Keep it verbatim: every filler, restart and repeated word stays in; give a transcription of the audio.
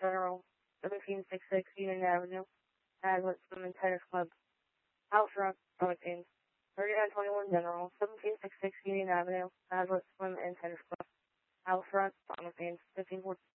General, seventeen sixty-six Union Avenue, Hazlet Swim and Tennis Club. Out front, Philippines. thirty-nine twenty-one General, seventeen sixty-six Union Avenue, Hazlet Swim and Tennis Club. Out front, Philippines. fifteen fourteen